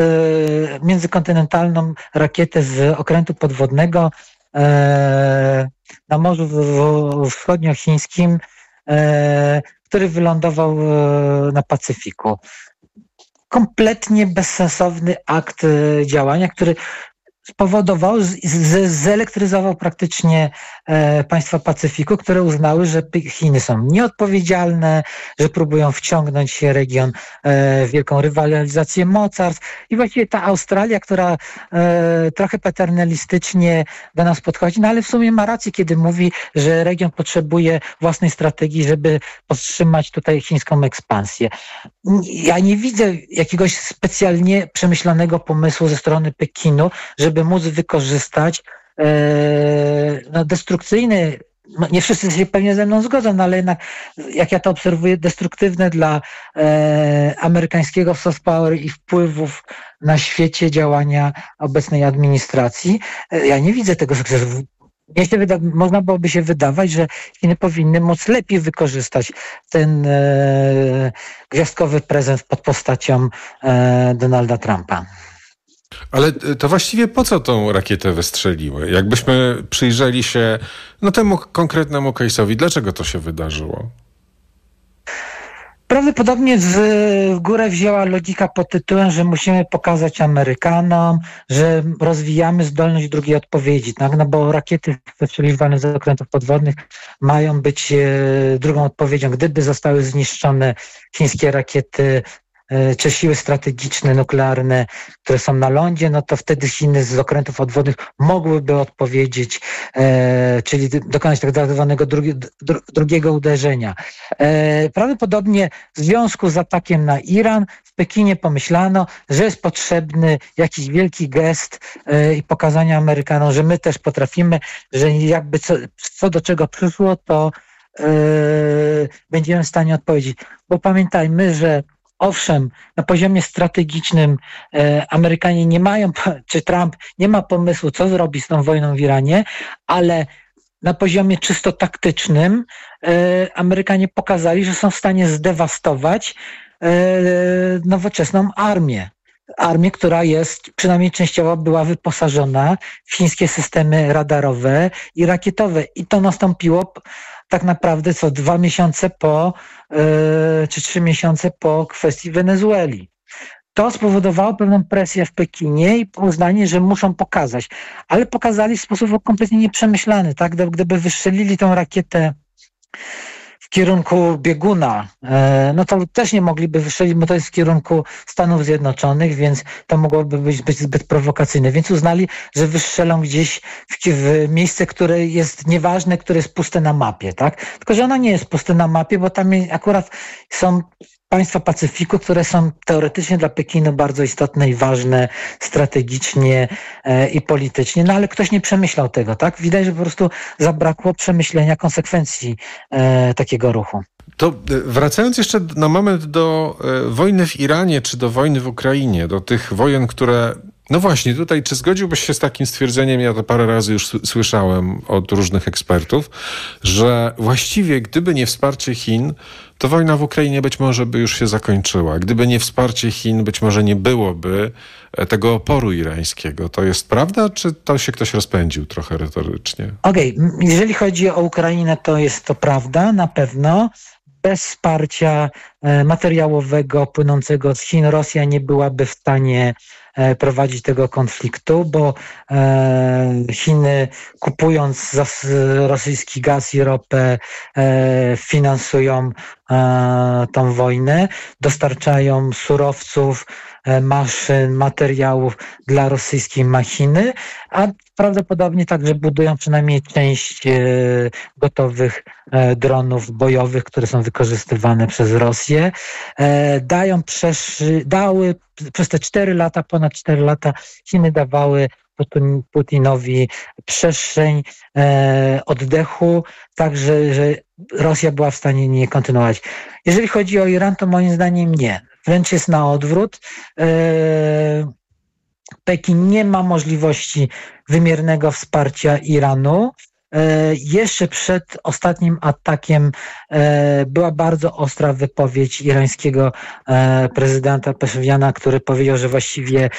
międzykontynentalną rakietę z okrętu podwodnego na Morzu Wschodniochińskim, który wylądował na Pacyfiku. Kompletnie bezsensowny akt działania, który spowodował, zelektryzował praktycznie państwa Pacyfiku, które uznały, że Chiny są nieodpowiedzialne, że próbują wciągnąć się region w wielką rywalizację mocarstw i właściwie ta Australia, która trochę paternalistycznie do nas podchodzi, no ale w sumie ma rację, kiedy mówi, że region potrzebuje własnej strategii, żeby powstrzymać tutaj chińską ekspansję. Ja nie widzę jakiegoś specjalnie przemyślanego pomysłu ze strony Pekinu, żeby móc wykorzystać destrukcyjny, nie wszyscy się pewnie ze mną zgodzą, no ale jednak, jak ja to obserwuję, destruktywne dla amerykańskiego soft power i wpływów na świecie działania obecnej administracji. Ja nie widzę tego sukcesu. Można byłoby się wydawać, że Chiny powinny móc lepiej wykorzystać ten gwiazdkowy prezent pod postacią Donalda Trumpa. Ale to właściwie po co tą rakietę wystrzeliły? Jakbyśmy przyjrzeli się temu konkretnemu case'owi, dlaczego to się wydarzyło? Prawdopodobnie w górę wzięła logika pod tytułem, że musimy pokazać Amerykanom, że rozwijamy zdolność drugiej odpowiedzi, tak? No bo rakiety wystrzeliwane z okrętów podwodnych mają być drugą odpowiedzią. Gdyby zostały zniszczone chińskie rakiety czy siły strategiczne, nuklearne, które są na lądzie, no to wtedy Chiny z okrętów podwodnych mogłyby odpowiedzieć, czyli dokonać tak zwanego drugiego uderzenia. Prawdopodobnie w związku z atakiem na Iran w Pekinie pomyślano, że jest potrzebny jakiś wielki gest i pokazanie Amerykanom, że my też potrafimy, że jakby co do czego przyszło, to będziemy w stanie odpowiedzieć. Bo pamiętajmy, że owszem, na poziomie strategicznym Amerykanie nie mają, czy Trump nie ma pomysłu, co zrobi z tą wojną w Iranie, ale na poziomie czysto taktycznym Amerykanie pokazali, że są w stanie zdewastować nowoczesną armię. Armię, która jest, przynajmniej częściowo była wyposażona w chińskie systemy radarowe i rakietowe. I to nastąpiło tak naprawdę 2 miesiące czy 3 miesiące po kwestii Wenezueli. To spowodowało pewną presję w Pekinie i uznanie, że muszą pokazać. Ale pokazali w sposób kompletnie nieprzemyślany. Tak? Gdyby wystrzelili tą rakietę w kierunku bieguna, no to też nie mogliby wystrzelić, bo to jest w kierunku Stanów Zjednoczonych, więc to mogłoby być zbyt prowokacyjne. Więc uznali, że wystrzelą gdzieś w miejsce, które jest nieważne, które jest puste na mapie. Tak? Tylko że ono nie jest puste na mapie, bo tam akurat są państwa Pacyfiku, które są teoretycznie dla Pekinu bardzo istotne i ważne strategicznie i politycznie, no ale ktoś nie przemyślał tego, tak? Widać, że po prostu zabrakło przemyślenia konsekwencji takiego ruchu. To wracając jeszcze na moment do wojny w Iranie, czy do wojny w Ukrainie, do tych wojen, które... No właśnie, tutaj czy zgodziłbyś się z takim stwierdzeniem, ja to parę razy już słyszałem od różnych ekspertów, że właściwie gdyby nie wsparcie Chin, to wojna w Ukrainie być może by już się zakończyła. Gdyby nie wsparcie Chin, być może nie byłoby tego oporu irańskiego. To jest prawda, czy to się ktoś rozpędził trochę retorycznie? Okej, jeżeli chodzi o Ukrainę, to jest to prawda, na pewno. Bez wsparcia materiałowego płynącego z Chin Rosja nie byłaby w stanie prowadzić tego konfliktu, bo Chiny, kupując rosyjski gaz i ropę, finansują tą wojnę, dostarczają surowców, maszyn, materiałów dla rosyjskiej machiny, a prawdopodobnie także budują przynajmniej część gotowych dronów bojowych, które są wykorzystywane przez Rosję. Dały przez te 4 lata, ponad 4 lata Chiny dawały Putinowi przestrzeń oddechu, tak że Rosja była w stanie nie kontynuować. Jeżeli chodzi o Iran, to moim zdaniem nie. Wręcz jest na odwrót. Pekin nie ma możliwości wymiernego wsparcia Iranu. jeszcze przed ostatnim atakiem była bardzo ostra wypowiedź irańskiego prezydenta Peszewjana, który powiedział, że właściwie